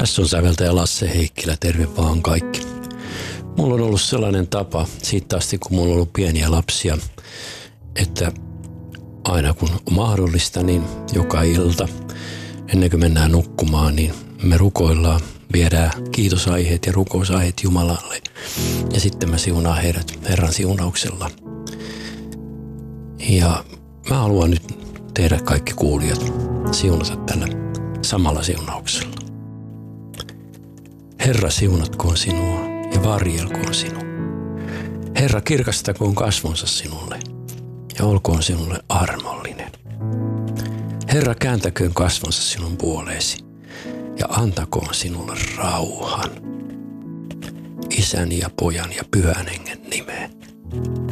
Tässä on säveltäjä Lasse Heikkilä, terve vaan kaikki. Mulla on ollut sellainen tapa siitä asti, kun mulla on ollut pieniä lapsia, että aina kun on mahdollista, niin joka ilta, ennen kuin mennään nukkumaan, niin me rukoillaan, viedään kiitosaiheet ja rukousaiheet Jumalalle. Ja sitten mä siunaan heidät Herran siunauksella. Ja mä haluan nyt tehdä kaikki kuulijat siunata tällä samalla siunauksella. Herra siunatkoon sinua ja varjelkoon sinua. Herra kirkastakoon kasvonsa sinulle ja olkoon sinulle armollinen. Herra kääntäköön kasvonsa sinun puoleesi ja antakoon sinulle rauhan. Isän ja Pojan ja Pyhän Hengen nimeen.